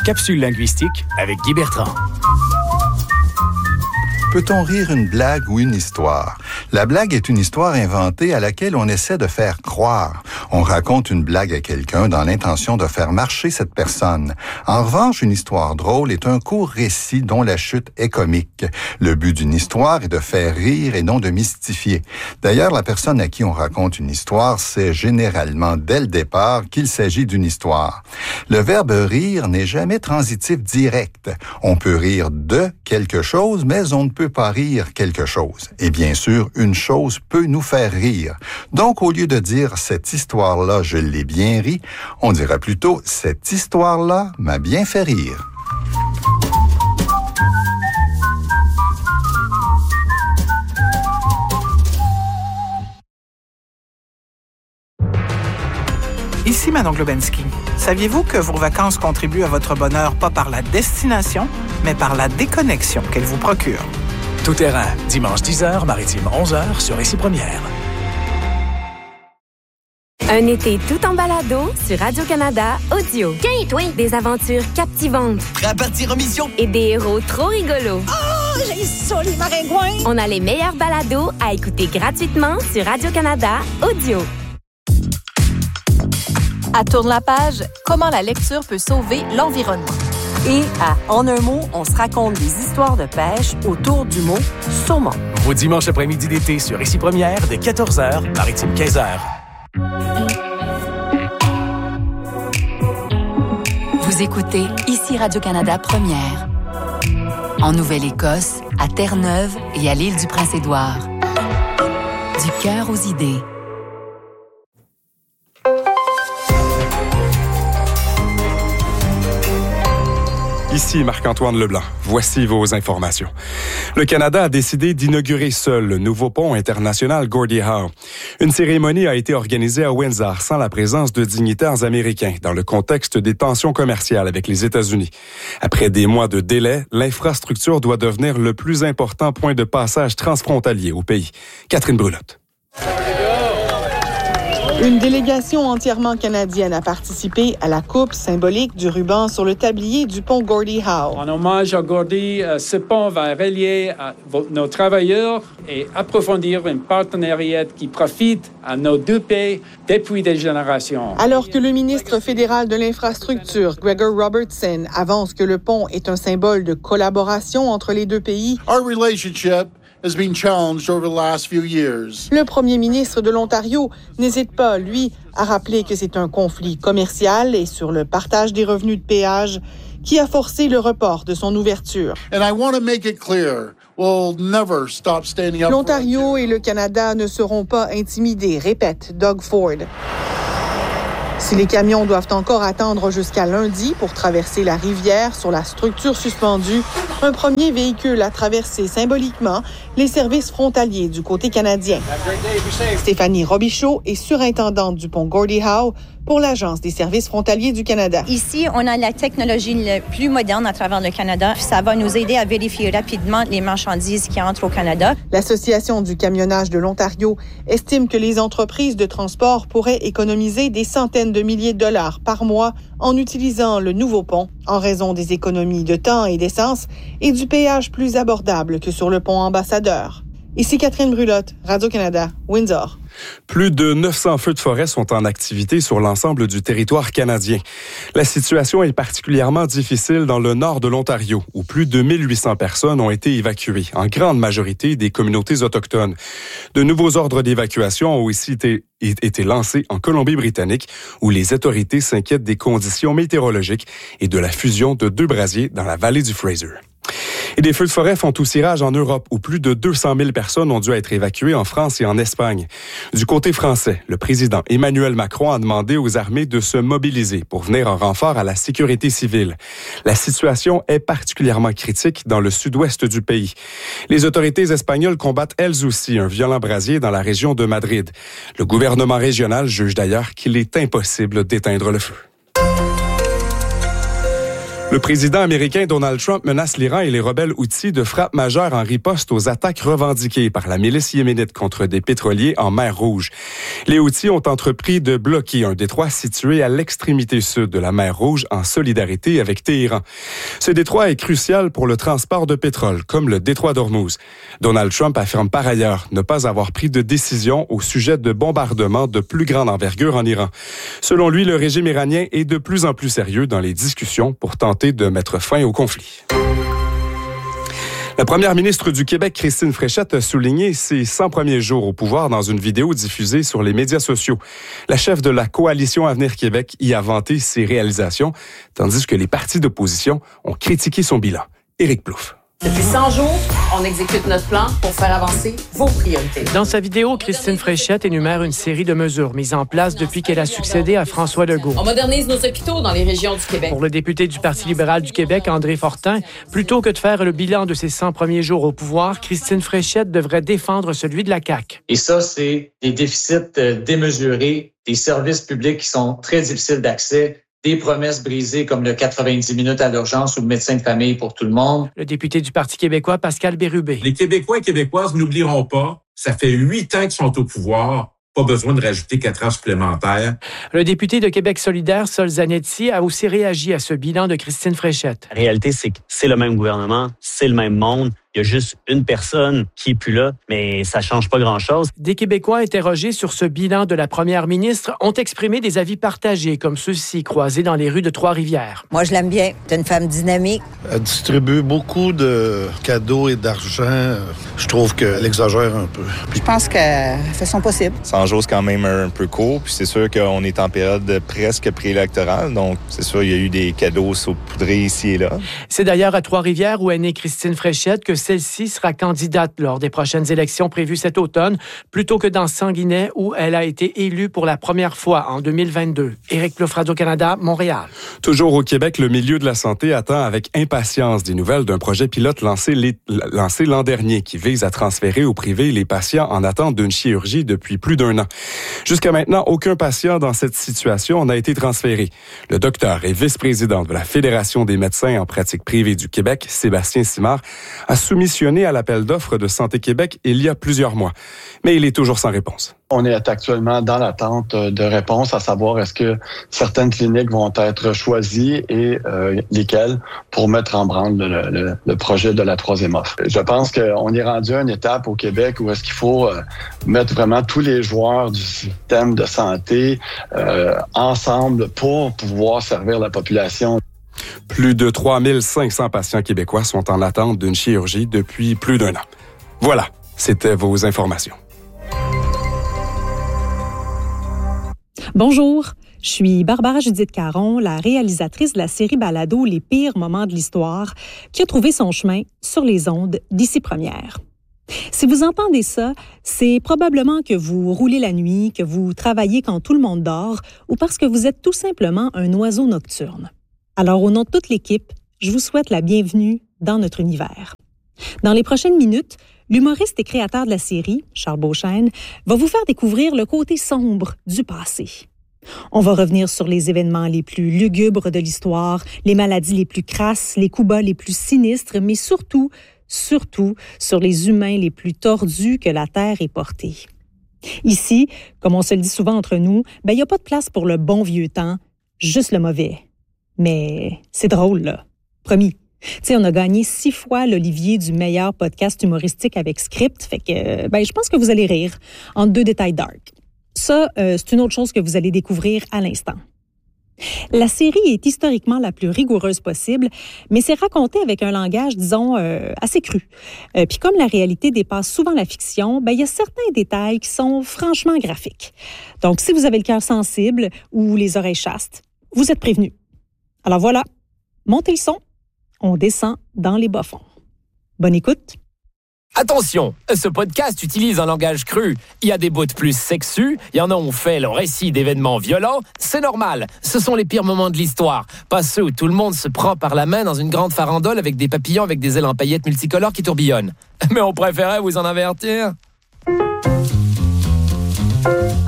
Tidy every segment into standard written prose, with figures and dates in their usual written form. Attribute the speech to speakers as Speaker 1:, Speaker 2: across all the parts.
Speaker 1: Capsule linguistique avec Guy Bertrand.
Speaker 2: Peut-on rire une blague ou une histoire? La blague est une histoire inventée à laquelle on essaie de faire croire. On raconte une blague à quelqu'un dans l'intention de faire marcher cette personne. En revanche, une histoire drôle est un court récit dont la chute est comique. Le but d'une histoire est de faire rire et non de mystifier. D'ailleurs, la personne à qui on raconte une histoire sait généralement dès le départ qu'il s'agit d'une histoire. Le verbe rire n'est jamais transitif direct. On peut rire de quelque chose, mais on ne peut pas rire quelque chose. Et bien sûr, une chose peut nous faire rire. Donc, au lieu de dire « cette histoire-là, je l'ai bien ri », on dira plutôt « cette histoire-là m'a bien fait rire ».
Speaker 3: Ici Manon Globensky. Saviez-vous que vos vacances contribuent à votre bonheur pas par la destination, mais par la déconnexion qu'elles vous procurent?
Speaker 1: Tout terrain, dimanche 10h, maritime 11h sur Ici Première.
Speaker 4: Un été tout en balado sur Radio-Canada Audio. Des aventures captivantes.
Speaker 5: Prêt à partir en mission?
Speaker 4: Et des héros trop rigolos.
Speaker 5: Oh, j'ai ça, les maringouins!
Speaker 4: On a les meilleurs balados à écouter gratuitement sur Radio-Canada Audio.
Speaker 6: À Tourne la page, comment la lecture peut sauver l'environnement. Et à En un mot, on se raconte des histoires de pêche autour du mot saumon.
Speaker 1: Vos dimanches après-midi d'été sur Ici Première dès 14h, maritime 15h.
Speaker 7: Vous écoutez Ici Radio-Canada Première. En Nouvelle-Écosse, à Terre-Neuve et à l'île du Prince-Édouard. Du cœur aux idées.
Speaker 8: Ici Marc-Antoine Leblanc. Voici vos informations. Le Canada a décidé d'inaugurer seul le nouveau pont international Gordie Howe. Une cérémonie a été organisée à Windsor sans la présence de dignitaires américains dans le contexte des tensions commerciales avec les États-Unis. Après des mois de délai, l'infrastructure doit devenir le plus important point de passage transfrontalier au pays. Catherine Brulotte.
Speaker 9: Une délégation entièrement canadienne a participé à la coupe symbolique du ruban sur le tablier du pont Gordie Howe.
Speaker 10: En hommage à Gordie, ce pont va relier nos travailleurs et approfondir un partenariat qui profite à nos deux pays depuis des générations.
Speaker 9: Alors que le ministre fédéral de l'Infrastructure, Gregor Robertson, avance que le pont est un symbole de collaboration entre les deux pays,
Speaker 11: Our relationship has been challenged over the last few years.
Speaker 9: Le premier ministre de l'Ontario n'hésite pas, lui, à rappeler que c'est un conflit commercial et sur le partage des revenus de péage qui a forcé le report de son ouverture.
Speaker 11: And I want to make it clear, we'll never stop standing up.
Speaker 9: L'Ontario et le Canada ne seront pas intimidés, répète Doug Ford. Si les camions doivent encore attendre jusqu'à lundi pour traverser la rivière sur la structure suspendue, un premier véhicule a traversé symboliquement les services frontaliers du côté canadien. Stéphanie Robichaud est surintendante du pont Gordie Howe pour l'Agence des services frontaliers du Canada.
Speaker 12: Ici, on a la technologie la plus moderne à travers le Canada. Ça va nous aider à vérifier rapidement les marchandises qui entrent au Canada.
Speaker 9: L'Association du camionnage de l'Ontario estime que les entreprises de transport pourraient économiser des centaines de milliers de dollars par mois en utilisant le nouveau pont, en raison des économies de temps et d'essence et du péage plus abordable que sur le pont Ambassadeur. Ici Catherine Brulotte, Radio-Canada, Windsor.
Speaker 8: Plus de 900 feux de forêt sont en activité sur l'ensemble du territoire canadien. La situation est particulièrement difficile dans le nord de l'Ontario, où plus de 1800 personnes ont été évacuées, en grande majorité des communautés autochtones. De nouveaux ordres d'évacuation ont aussi été lancés en Colombie-Britannique, où les autorités s'inquiètent des conditions météorologiques et de la fusion de 2 brasiers dans la vallée du Fraser. Et des feux de forêt font aussi rage en Europe, où plus de 200 000 personnes ont dû être évacuées en France et en Espagne. Du côté français, le président Emmanuel Macron a demandé aux armées de se mobiliser pour venir en renfort à la sécurité civile. La situation est particulièrement critique dans le sud-ouest du pays. Les autorités espagnoles combattent elles aussi un violent brasier dans la région de Madrid. Le gouvernement régional juge d'ailleurs qu'il est impossible d'éteindre le feu. Le président américain Donald Trump menace l'Iran et les rebelles Houthis de frappe majeure en riposte aux attaques revendiquées par la milice yéménite contre des pétroliers en mer Rouge. Les Houthis ont entrepris de bloquer un détroit situé à l'extrémité sud de la mer Rouge en solidarité avec Téhéran. Ce détroit est crucial pour le transport de pétrole, comme le détroit d'Ormuz. Donald Trump affirme par ailleurs ne pas avoir pris de décision au sujet de bombardements de plus grande envergure en Iran. Selon lui, le régime iranien est de plus en plus sérieux dans les discussions pour tenter de mettre fin au conflit. La première ministre du Québec, Christine Fréchette, a souligné ses 100 premiers jours au pouvoir dans une vidéo diffusée sur les médias sociaux. La chef de la Coalition Avenir Québec y a vanté ses réalisations, tandis que les partis d'opposition ont critiqué son bilan. Éric Plouffe.
Speaker 13: Depuis 100 jours, on exécute notre plan pour faire avancer vos priorités.
Speaker 14: Dans sa vidéo, Christine Fréchette énumère une série de mesures mises en place depuis qu'elle a succédé à François Legault.
Speaker 13: On modernise nos hôpitaux dans les régions du Québec.
Speaker 14: Pour le député du Parti libéral du Québec, André Fortin, plutôt que de faire le bilan de ses 100 premiers jours au pouvoir, Christine Fréchette devrait défendre celui de la CAQ.
Speaker 15: Et ça, c'est des déficits démesurés, des services publics qui sont très difficiles d'accès, des promesses brisées comme le 90 minutes à l'urgence ou le médecin de famille pour tout le monde.
Speaker 14: Le député du Parti québécois, Pascal Bérubé.
Speaker 16: Les Québécois et Québécoises n'oublieront pas, ça fait 8 ans qu'ils sont au pouvoir. Pas besoin de rajouter 4 ans supplémentaires.
Speaker 14: Le député de Québec solidaire, Sol Zanetti, a aussi réagi à ce bilan de Christine Fréchette.
Speaker 17: La réalité, c'est que c'est le même gouvernement, c'est le même monde. Il y a juste une personne qui est plus là, mais ça change pas grand-chose.
Speaker 14: Des Québécois interrogés sur ce bilan de la première ministre ont exprimé des avis partagés, comme ceux-ci croisés dans les rues de Trois-Rivières.
Speaker 18: Moi, je l'aime bien. C'est une femme dynamique.
Speaker 19: Elle distribue beaucoup de cadeaux et d'argent. Je trouve qu'elle exagère un peu.
Speaker 18: Je pense qu'elle fait son possible.
Speaker 20: 100 jours, c'est quand même un peu court. Puis c'est sûr qu'on est en période presque préélectorale. Donc, c'est sûr, il y a eu des cadeaux saupoudrés ici et là.
Speaker 14: C'est d'ailleurs à Trois-Rivières où est née Christine Fréchette que celle-ci sera candidate lors des prochaines élections prévues cet automne, plutôt que dans Sanguinet, où elle a été élue pour la première fois en 2022. Éric Plouffe, Radio-Canada, Montréal.
Speaker 8: Toujours au Québec, le milieu de la santé attend avec impatience des nouvelles d'un projet pilote lancé l'an dernier qui vise à transférer au privé les patients en attente d'une chirurgie depuis plus d'1 an. Jusqu'à maintenant, aucun patient dans cette situation n'a été transféré. Le docteur et vice-président de la Fédération des médecins en pratique privée du Québec, Sébastien Simard, a soumissionné à l'appel d'offres de Santé Québec il y a plusieurs mois. Mais il est toujours sans réponse.
Speaker 21: On est actuellement dans l'attente de réponses, à savoir est-ce que certaines cliniques vont être choisies et lesquelles pour mettre en branle le projet de la troisième offre. Je pense qu'on est rendu à une étape au Québec où est-ce qu'il faut mettre vraiment tous les joueurs du système de santé ensemble pour pouvoir servir la population.
Speaker 8: Plus de 3500 patients québécois sont en attente d'une chirurgie depuis plus d'1 an. Voilà, c'était vos informations.
Speaker 22: Bonjour, je suis Barbara Judith Caron, la réalisatrice de la série balado Les pires moments de l'histoire, qui a trouvé son chemin sur les ondes d'Ici Première. Si vous entendez ça, c'est probablement que vous roulez la nuit, que vous travaillez quand tout le monde dort, ou parce que vous êtes tout simplement un oiseau nocturne. Alors, au nom de toute l'équipe, je vous souhaite la bienvenue dans notre univers. Dans les prochaines minutes, l'humoriste et créateur de la série, Charles Beauchesne, va vous faire découvrir le côté sombre du passé. On va revenir sur les événements les plus lugubres de l'histoire, les maladies les plus crasses, les coups bas les plus sinistres, mais surtout sur les humains les plus tordus que la Terre ait portés. Ici, comme on se le dit souvent entre nous, il n'y a pas de place pour le bon vieux temps, juste le mauvais. Mais c'est drôle, là. Promis. Tu sais, on a gagné 6 fois l'Olivier du meilleur podcast humoristique avec script, fait que, je pense que vous allez rire entre 2 détails dark. Ça, c'est une autre chose que vous allez découvrir à l'instant. La série est historiquement la plus rigoureuse possible, mais c'est raconté avec un langage, disons, assez cru. Puis comme la réalité dépasse souvent la fiction, il y a certains détails qui sont franchement graphiques. Donc, si vous avez le cœur sensible ou les oreilles chastes, vous êtes prévenus. Alors voilà, montez le son, on descend dans les bas-fonds. Bonne écoute.
Speaker 23: Attention, ce podcast utilise un langage cru. Il y a des bouts plus sexus, il y en a où on fait le récit d'événements violents. C'est normal, ce sont les pires moments de l'histoire. Pas ceux où tout le monde se prend par la main dans une grande farandole avec des papillons avec des ailes en paillettes multicolores qui tourbillonnent. Mais on préférait vous en avertir.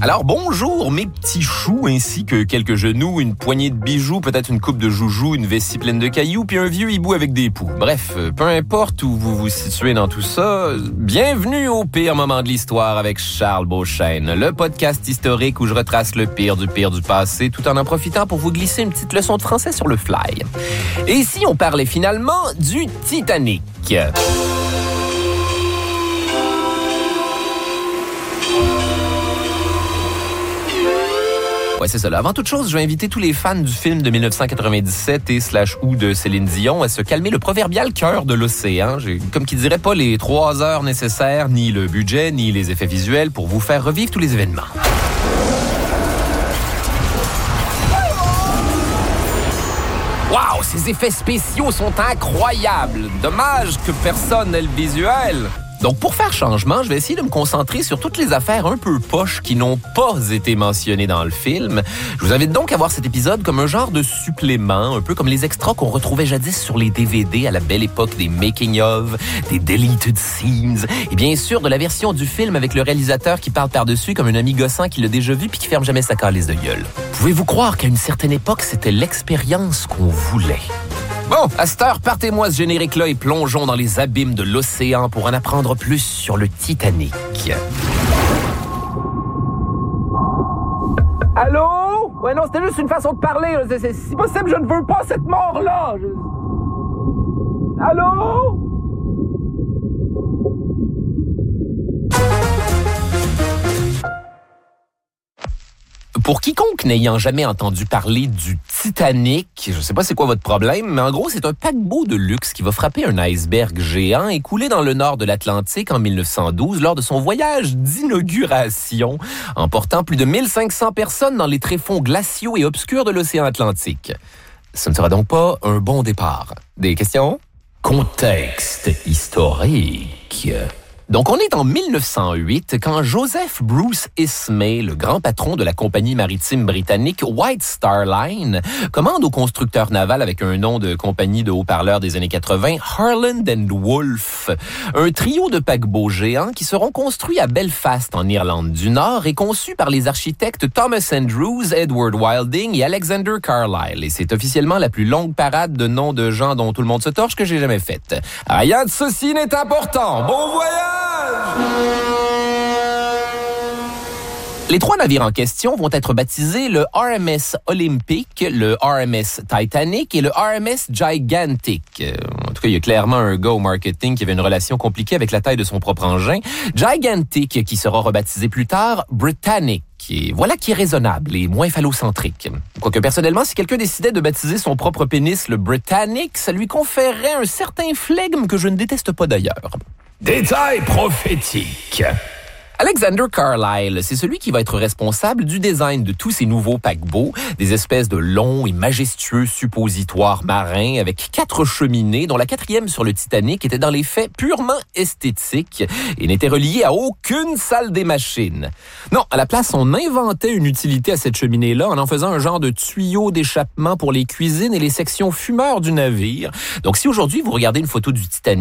Speaker 2: Alors bonjour mes petits choux, ainsi que quelques genoux, une poignée de bijoux, peut-être une coupe de joujoux, une vessie pleine de cailloux, puis un vieux hibou avec des poux. Bref, peu importe où vous vous situez dans tout ça, bienvenue au pire moment de l'histoire avec Charles Beauchesne, le podcast historique où je retrace le pire du passé, tout en profitant pour vous glisser une petite leçon de français sur le fly. Et ici, on parlait finalement du Titanic. Ouais, c'est ça. Là. Avant toute chose, je vais inviter tous les fans du film de 1997 et /ou de Céline Dion à se calmer le proverbial cœur de l'océan. J'ai, comme qui dirait, pas les 3 heures nécessaires, ni le budget, ni les effets visuels pour vous faire revivre tous les événements. Wow, ces effets spéciaux sont incroyables. Dommage que personne n'ait le visuel. Donc, pour faire changement, je vais essayer de me concentrer sur toutes les affaires un peu poches qui n'ont pas été mentionnées dans le film. Je vous invite donc à voir cet épisode comme un genre de supplément, un peu comme les extras qu'on retrouvait jadis sur les DVD à la belle époque des making-of, des deleted scenes, et bien sûr de la version du film avec le réalisateur qui parle par-dessus comme un ami gossant qui l'a déjà vu puis qui ferme jamais sa calisse de gueule. Pouvez-vous croire qu'à une certaine époque, c'était l'expérience qu'on voulait? Bon, à cette heure, partez-moi ce générique-là et plongeons dans les abîmes de l'océan pour en apprendre plus sur le Titanic. Allô? Ouais, non, c'était juste une façon de parler. Si possible, je ne veux pas cette mort-là. Allô? Pour quiconque n'ayant jamais entendu parler du Titanic, je sais pas c'est quoi votre problème, mais en gros, c'est un paquebot de luxe qui va frapper un iceberg géant et couler dans le nord de l'Atlantique en 1912 lors de son voyage d'inauguration, emportant plus de 1500 personnes dans les tréfonds glaciaux et obscurs de l'océan Atlantique. Ce ne sera donc pas un bon départ. Des questions? Contexte historique. Donc, on est en 1908 quand Joseph Bruce Ismay, le grand patron de la compagnie maritime britannique White Star Line, commande au constructeur naval avec un nom de compagnie de haut-parleurs des années 80, Harland & Wolff, un trio de paquebots géants qui seront construits à Belfast, en Irlande du Nord, et conçus par les architectes Thomas Andrews, Edward Wilding et Alexander Carlyle. Et c'est officiellement la plus longue parade de noms de gens dont tout le monde se torche que j'ai jamais faite. Rien de ceci n'est important. Bon voyage! Les 3 navires en question vont être baptisés le RMS Olympic, le RMS Titanic et le RMS Gigantic. En tout cas, il y a clairement un gars au marketing qui avait une relation compliquée avec la taille de son propre engin. Gigantic, qui sera rebaptisé plus tard Britannic. Et voilà qui est raisonnable et moins phallocentrique. Quoique personnellement, si quelqu'un décidait de baptiser son propre pénis le Britannic, ça lui conférerait un certain flegme que je ne déteste pas d'ailleurs. Détail prophétique. Alexander Carlyle, c'est celui qui va être responsable du design de tous ces nouveaux paquebots, des espèces de longs et majestueux suppositoires marins avec 4 cheminées, dont la 4e sur le Titanic était dans les faits purement esthétique et n'était reliée à aucune salle des machines. Non, à la place, on inventait une utilité à cette cheminée-là en faisant un genre de tuyau d'échappement pour les cuisines et les sections fumeurs du navire. Donc si aujourd'hui vous regardez une photo du Titanic,